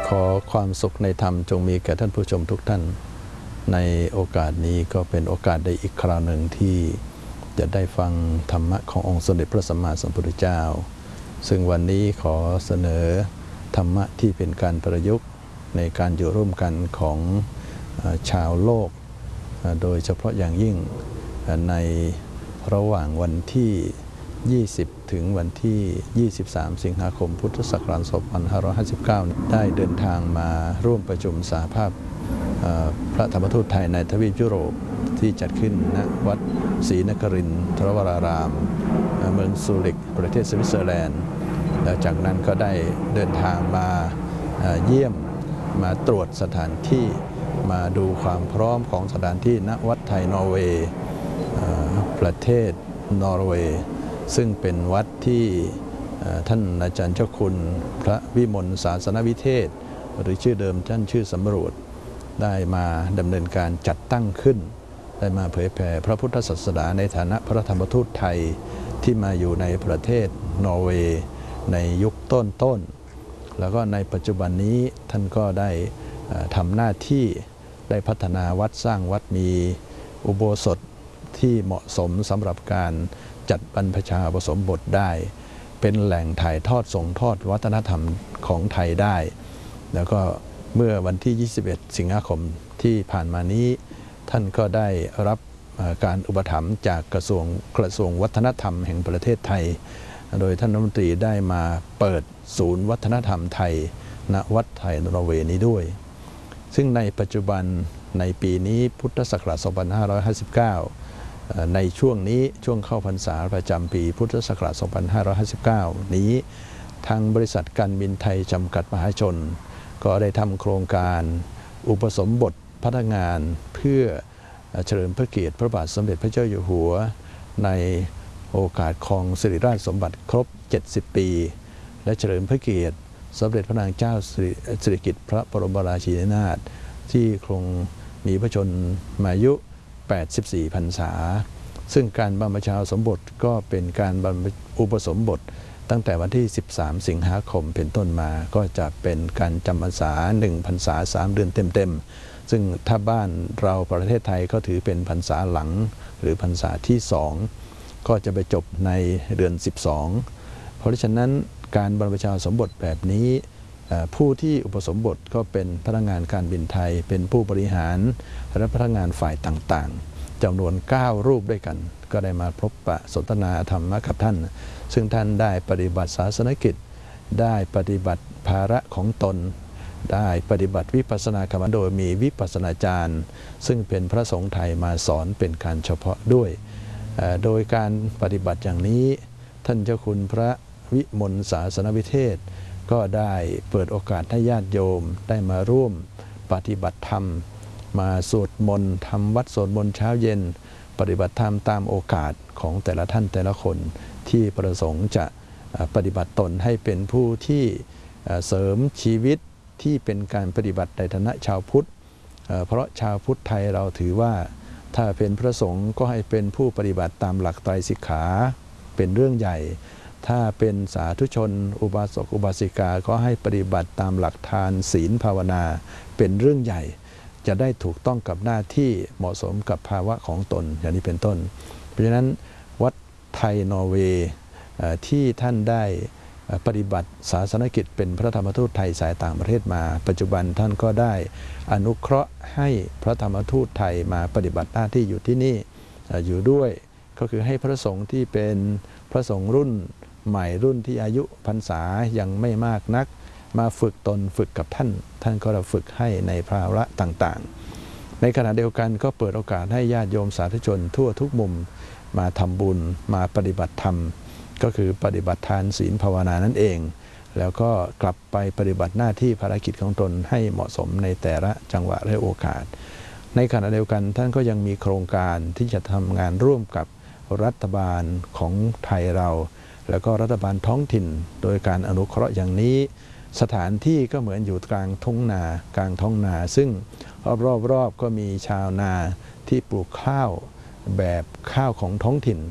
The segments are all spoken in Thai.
ขอความสุขในธรรมจงมีแก่ท่านผู้ชมทุกท่านในโอกาสนี้ก็เป็นโอกาสได้อีกคราวหนึ่งที่จะได้ฟังธรรมะขององค์สมเด็จพระสัมมาสัมพุทธเจ้าซึ่งวันนี้ขอเสนอธรรมะที่เป็นการประยุกต์ในการอยู่ร่วมกันของชาวโลกโดยเฉพาะอย่างยิ่งในระหว่างวันที่20ถึงวันที่23สิงหาคมพุทธศักราช2559ได้เดินทางมาร่วมประชุมสหภาพพระธรรมทูตไทยในทวีปยุโรปที่จัดขึ้นณวัดศรีนครินทรวรารามเมืองซูริกประเทศสวิตเซอร์แลนด์แล้วจากนั้นก็ได้เดินทางมาเยี่ยมมาตรวจสถานที่มาดูความพร้อมของสถานที่ณวัดไทยนอร์เวย์ประเทศนอร์เวย์ซึ่งเป็นวัดที่ท่านอาจารย์เจ้าคุณพระวิมลศาสนวิเทศหรือชื่อเดิมท่านชื่อสำรวจได้มาดำเนินการจัดตั้งขึ้นได้มาเผยแผ่พระพุทธศาสนาในฐานะพระธรรมทูตไทยที่มาอยู่ในประเทศนอร์เวย์ในยุคต้นแล้วก็ในปัจจุบันนี้ท่านก็ได้ทำหน้าที่ได้พัฒนาวัดสร้างวัดมีอุโบสถที่เหมาะสมสำหรับการจัดบรรพชาอุปสมบทได้เป็นแหล่งถ่ายทอดส่งทอดวัฒนธรรมของไทยได้แล้วก็เมื่อวันที่21สิงหาคมที่ผ่านมานี้ท่านก็ได้รับการอุปถัมภ์จากกระทรวงวัฒนธรรมแห่งประเทศไทยโดยท่านรัฐมนตรีได้มาเปิดศูนย์วัฒนธรรมไทยณวัดไทยนอร์เวย์นี้ด้วยซึ่งในปัจจุบันในปีนี้พุทธศักราช2559ในช่วงนี้ช่วงเข้าพรรษาประจำปีพุทธศักราช2559นี้ทางบริษัทการบินไทยจำกัดมหาชนก็ได้ทำโครงการอุปสมบทพนักงานเพื่อเฉลิมพระเกียรติพระบาทสมเด็จพระเจ้าอยู่หัวในโอกาสครองสิริราชสมบัติครบ70ปีและเฉลิมพระเกียรติสมเด็จพระนางเจ้าสิริกิติ์พระบรมราชินีนาถที่คงมีพระชนมายุ84พรรษาซึ่งการบรรพชาอุปสมบทก็เป็นการอุปสมบทตั้งแต่วันที่13สิงหาคมเป็นต้นมาก็จะเป็นการจำพรรษา1พรรษา3เดือนเต็มๆซึ่งถ้าบ้านเราประเทศไทยก็ถือเป็นพรรษาหลังหรือพรรษาที่2ก็จะไปจบในเดือน12เพราะฉะนั้นการบรรพชาอุปสมบทแบบนี้ผู้ที่อุปสมบทก็เป็นพนักงานการบินไทยเป็นผู้บริหารและพนักงานฝ่ายต่างๆจำนวน9รูปด้วยกันก็ได้มาพบปะสนทนาธรรมะกับท่านซึ่งท่านได้ปฏิบัติศาสนกิจได้ปฏิบัติภาระของตนได้ปฏิบัติวิปัสสนากรรมโดยมีวิปัสสนาจารย์ซึ่งเป็นพระสงฆ์ไทยมาสอนเป็นการเฉพาะด้วยโดยการปฏิบัติอย่างนี้ท่านเจ้าคุณพระวิมลศาสนวิเทศก็ได้เปิดโอกาสให้ญาติโยมได้มาร่วมปฏิบัติธรรมมาสวดมนต์ทำวัดสวดมนต์เช้าเย็นปฏิบัติธรรมตามโอกาสของแต่ละท่านแต่ละคนที่ประสงค์จะปฏิบัติตนให้เป็นผู้ที่เสริมชีวิตที่เป็นการปฏิบัติในฐานะชาวพุทธเพราะชาวพุทธไทยเราถือว่าถ้าเป็นพระสงฆ์ก็ให้เป็นผู้ปฏิบัติตามหลักไตรสิกขาเป็นเรื่องใหญ่ถ้าเป็นสาธุชนอุบาสกอุบาสิกาก็ให้ปฏิบัติตามหลักทานศีลภาวนาเป็นเรื่องใหญ่จะได้ถูกต้องกับหน้าที่เหมาะสมกับภาวะของตนอย่างนี้เป็นต้นเพราะฉะนั้นวัดไทยนอร์เวย์ที่ท่านได้ปฏิบัติศาสนกิจเป็นพระธรรมทูตไทยสายต่างประเทศมาปัจจุบันท่านก็ได้อนุเคราะห์ให้พระธรรมทูตไทยมาปฏิบัติหน้าที่อยู่ที่นี่อยู่ด้วยก็คือให้พระสงฆ์ที่เป็นพระสงฆ์รุ่นใหม่รุ่นที่อายุพรรษายังไม่มากนักมาฝึกตนฝึกกับท่านก็จะฝึกให้ในภาระต่างๆในขณะเดียวกันก็เปิดโอกาสให้ญาติโยมสาธุชนทั่วทุกมุมมาทำบุญมาปฏิบัติธรรมก็คือปฏิบัติทานศีลภาวนานั่นเองแล้วก็กลับไปปฏิบัติหน้าที่ภารกิจของตนให้เหมาะสมในแต่ละจังหวะและโอกาสในขณะเดียวกันท่านก็ยังมีโครงการที่จะทำงานร่วมกับรัฐบาลของไทยเราแล้วก็รัฐบาลท้องถิ่นโดยการอนุเคราะห์อย่างนี้สถานที่ก็เหมือนอยู่กลางทุ่งนากลางท้องนาซึ่งรอบก็มีชาวนาที่ปลูกข้าวแบบข้าวของท้องถิ่น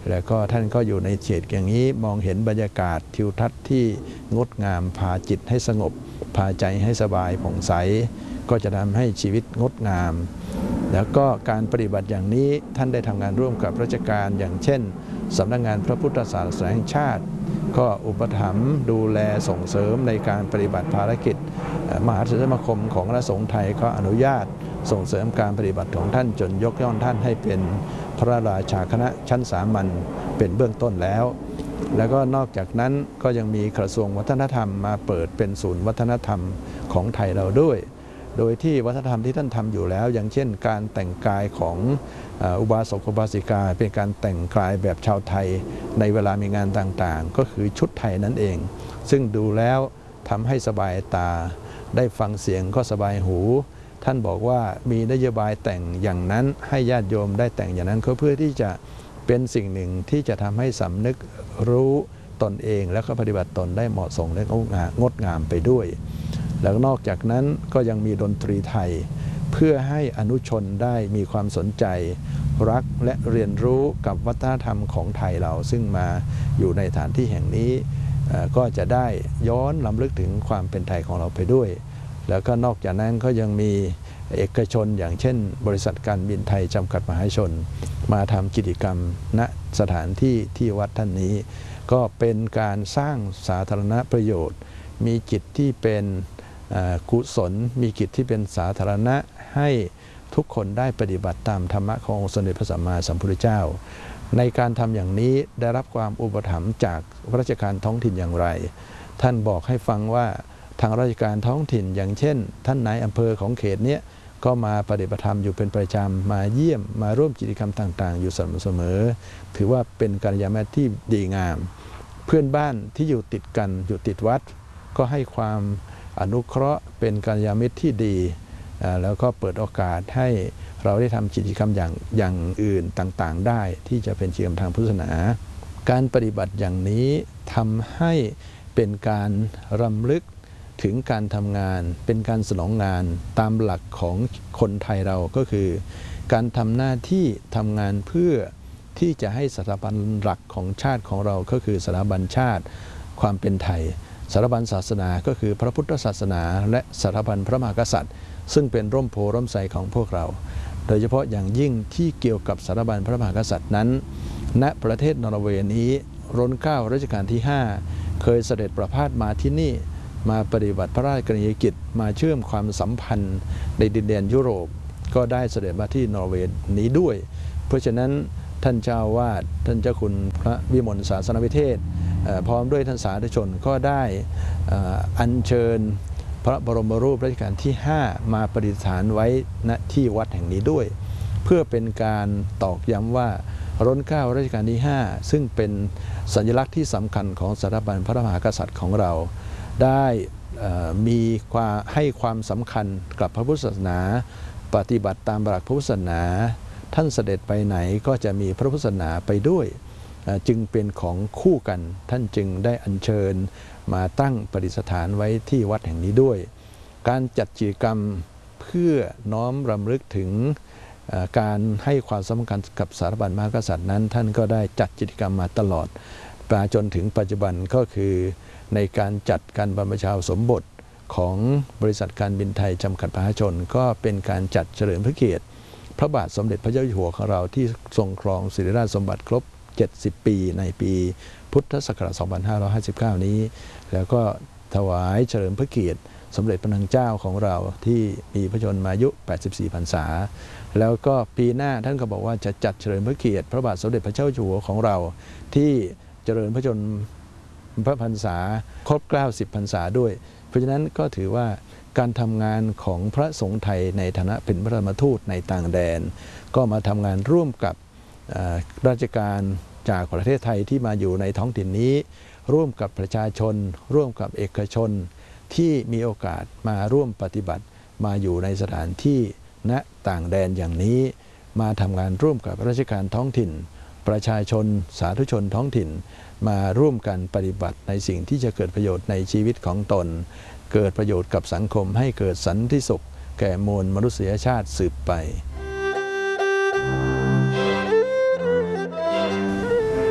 แล้วก็ท่านก็อยู่ในเขตอย่างนี้มองเห็นบรรยากาศทิวทัศน์ที่งดงามพาจิตให้สงบพาใจให้สบายผ่องใสก็จะทำให้ชีวิตงดงามแล้วก็การปฏิบัติอย่างนี้ท่านได้ทำงานร่วมกับราชการอย่างเช่นสำนักงานพระพุทธศาสนาแห่งชาติก็อุปถัมภ์ดูแลส่งเสริมในการปฏิบัติภารกิจมหาสมาคมของคณะสงฆ์ไทยก็อนุญาตส่งเสริมการปฏิบัติของท่านจนยกย่องท่านให้เป็นพระราชาคณะชั้นสามัญเป็นเบื้องต้นแล้วก็นอกจากนั้นก็ยังมีกระทรวงวัฒนธรรมมาเปิดเป็นศูนย์วัฒนธรรมของไทยเราด้วยโดยที่วัฒนธรรมที่ท่านทำอยู่แล้วอย่างเช่นการแต่งกายของอุบาสกอุบาสิกาเป็นการแต่งกายแบบชาวไทยในเวลามีงานต่างๆก็คือชุดไทยนั่นเองซึ่งดูแล้วทำให้สบายตาได้ฟังเสียงก็สบายหูท่านบอกว่ามีนโยบายแต่งอย่างนั้นให้ญาติโยมได้แต่งอย่างนั้นก็เพื่อที่จะเป็นสิ่งหนึ่งที่จะทำให้สำนึกรู้ตนเองแล้วก็ปฏิบัติตนได้เหมาะสมและงดงามไปด้วยแล้วนอกจากนั้นก็ยังมีดนตรีไทยเพื่อให้อนุชนได้มีความสนใจรักและเรียนรู้กับวัฒนธรรมของไทยเราซึ่งมาอยู่ในสถานที่แห่งนี้ก็จะได้ย้อนรำลึกถึงความเป็นไทยของเราไปด้วยแล้วก็นอกจากนั้นก็ยังมีเอกชนอย่างเช่นบริษัทการบินไทยจำกัดมหาชนมาทำกิจกรรมณสถานที่ที่วัดท่านนี้ก็เป็นการสร้างสาธารณประโยชน์มีกิจที่เป็นกุศลมีกิจที่เป็นสาธารณะให้ทุกคนได้ปฏิบัติตามธรรมะขององค์สมเด็จพระสัมมาสัมพุทธเจ้าในการทำอย่างนี้ได้รับความอุปถัมภ์จากราชการท้องถิ่นอย่างไรท่านบอกให้ฟังว่าทางราชการท้องถิ่นอย่างเช่นท่านนายอำเภอของเขตนี้ก็มาปฏิบัติธรรมอยู่เป็นประจำมาเยี่ยมมาร่วมกิจกรรมต่างๆอยู่เสมอถือว่าเป็นกัลยาณมิตรที่ดีงามเพื่อนบ้านที่อยู่ติดกันอยู่ติดวัดก็ให้ความอนุเคราะห์เป็นกัลยาณมิตรที่ดีแล้วก็เปิดโอกาสให้เราได้ทำกิจกรรมอย่างอื่นต่างๆได้ที่จะเป็นกิจกรรมทางพุทธศาสนาการปฏิบัติอย่างนี้ทำให้เป็นการรำลึกถึงการทำงานเป็นการสนองงานตามหลักของคนไทยเราก็คือการทำหน้าที่ทำงานเพื่อที่จะให้สถาบันหลักของชาติของเราก็คือสถาบันชาติความเป็นไทยสถาบันศาสนาก็คือพระพุทธศาสนาและสถาบันพระมหากษัตริย์ซึ่งเป็นร่มโพร่มไทรของพวกเราโดยเฉพาะอย่างยิ่งที่เกี่ยวกับสถาบันพระมหากษัตริย์นั้นณประเทศนอร์เวย์นี้รัชกาลรัชกาลที่ 5เคยเสด็จประพาสมาที่นี่มาปฏิบัติพระราชกรณียกิจมาเชื่อมความสัมพันธ์ในดินแดนยุโรปก็ได้เสด็จมาที่นอร์เวย์นี้ด้วยเพราะฉะนั้นท่านเจ้าวาดท่านเจ้าคุณพระวิมลศาสนวิเทศพร้อมด้วยท่านสาธุชนก็ได้อัญเชิญพระบรมรูปรัชกาลที่ 5มาประดิษฐานไว้ณที่วัดแห่งนี้ด้วยเพื่อเป็นการตอกย้ำว่ารัชกาลรัชกาลที่ 5ซึ่งเป็นสัญลักษณ์ที่สำคัญของสถาบันพระมหากษัตริย์ของเราได้มีให้ความสำคัญกับพระพุทธศาสนาปฏิบัติตามหลักพระพุทธศาสนาท่านเสด็จไปไหนก็จะมีพระพุทธศาสนาไปด้วยจึงเป็นของคู่กันท่านจึงได้อัญเชิญมาตั้งประดิษฐานไว้ที่วัดแห่งนี้ด้วยการจัดกิจกรรมเพื่อน้อมรำลึกถึงการให้ความสำคัญกับสถาบันมหากษัตริย์นั้นท่านก็ได้จัดกิจกรรมมาตลอดจนถึงปัจจุบันก็คือในการจัดการบรรพชาสมบทของบริษัทการบินไทยจำกัดมหาชนก็เป็นการจัดเฉลิมพระเกียรติพระบาทสมเด็จพระเจ้าอยู่หัวของเราที่ทรงครองสิริราชสมบัติครบ70 ปีในปีพุทธศักราช 2559 นี้แล้วก็ถวายเฉลิมพระเกียรติสมเด็จพระนางเจ้าของเราที่มีพระชนมายุ 84 พรรษาแล้วก็ปีหน้าท่านก็บอกว่าจะจัดเฉลิมพระเกียรติพระบาทสมเด็จพระเจ้าอยู่หัวของเราที่เจริญพระชนพระพรรษาครบ90 พรรษาด้วยเพราะฉะนั้นก็ถือว่าการทำงานของพระสงฆ์ไทยในฐานะเป็นพระธรรมทูตในต่างแดนก็มาทำงานร่วมกับราชการจากประเทศไทยที่มาอยู่ในท้องถิ่นนี้ร่วมกับประชาชนร่วมกับเอกชนที่มีโอกาสมาร่วมปฏิบัติมาอยู่ในสถานที่ณต่างแดนอย่างนี้มาทำงานร่วมกับราชการท้องถิ่นประชาชนสาธุชนท้องถิ่นมาร่วมกันปฏิบัติในสิ่งที่จะเกิดประโยชน์ในชีวิตของตนเกิดประโยชน์กับสังคมให้เกิดสันติสุขแก่มวลมนุษยชาติสืบไป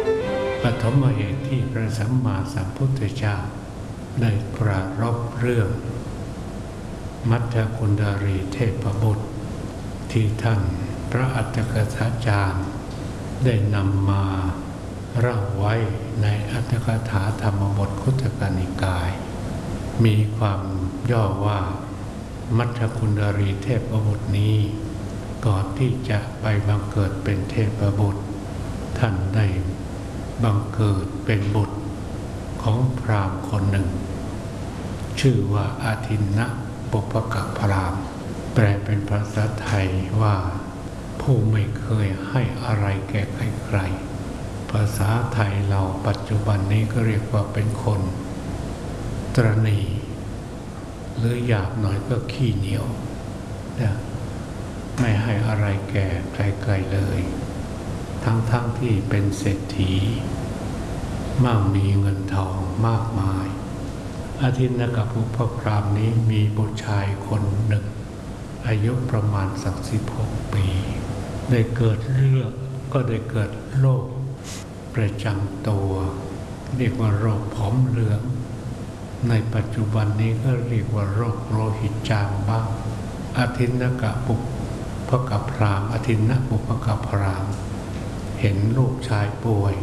ปฐมเหตุที่พระสัมมาสัมพุทธเจ้าได้ปรารภเรื่องมัทธกุณฑรีเทพบุตรที่ท่านพระอัตถกถาจารย์ได้นำมาเล่าไว้ในอัตถกถาธรรมบทคุตกนิกายมีความย่อว่ามัทธกุณฑรีเทพบุตรนี้ก่อนที่จะไปบังเกิดเป็นเทพบุตรท่านได้บังเกิดเป็นบุตรของพราหมณ์คนหนึ่งชื่อว่าอาทินนะปุพกพราหมณ์แปลเป็นภาษาไทยว่าผู้ไม่เคยให้อะไรแก่ใครๆภาษาไทยเราปัจจุบันนี้ก็เรียกว่าเป็นคนตระหนี่หรือหยาบหน่อยก็ขี้เหนียวนะไม่ให้อะไรแก่ใครๆเลยทั้งที่เป็นเศรษฐีมั่งมีเงินทองมากมายอาทินนะกับปุพพราหมณ์นี้มีบุตรชายคนหนึ่งอายุประมาณสัก16 ปีได้เกิดโรคประจำตัวเรียกว่าโรคผอมเหลืองในปัจจุบันนี้ก็เรียกว่าโรคโลหิตจางบ้างอาทินนะกับปุพกพราหมณ์อาทินนะปุพกพราหมณ์เห็นลูกชายป่วย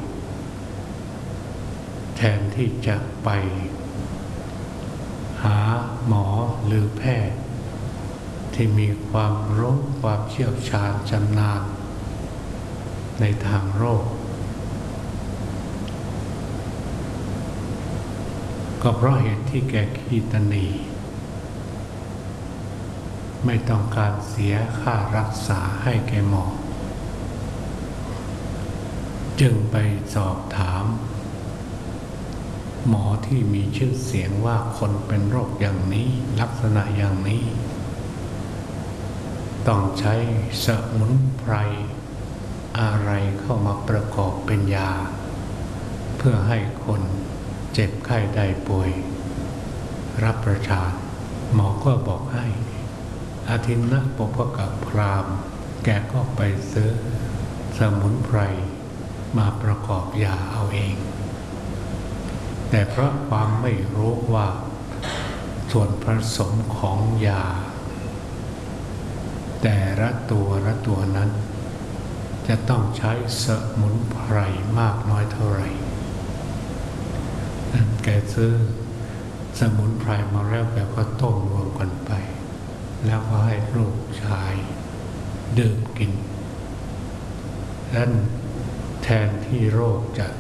แทนที่จะไปหาหมอหรือแพทย์ที่มีความรู้ความเชี่ยวชาญชำนาญในทางโรคก็เพราะเหตุที่แกขี้ตนีไม่ต้องการเสียค่ารักษาให้แกหมอจึงไปสอบถามหมอที่มีชื่อเสียงว่าคนเป็นโรคอย่างนี้ลักษณะอย่างนี้ต้องใช้สมุนไพรอะไรเข้ามาประกอบเป็นยาเพื่อให้คนเจ็บไข้ได้ป่วยรับประทานหมอก็บอกให้อาทินนะปุพกพราหมณ์แกก็ไปซื้อสมุนไพรมาประกอบยาเอาเองแต่เพราะความไม่รู้ว่าส่วนผสมของยาแต่ละตัวนั้นจะต้องใช้สมุนไพรมากน้อยเท่าไหร่แกซื้อสมุนไพรมาแล้วแกก็ต้มรวมกันไปแล้วก็ให้ลูกชายดื่มกินนั้นแทนที่โรคจะ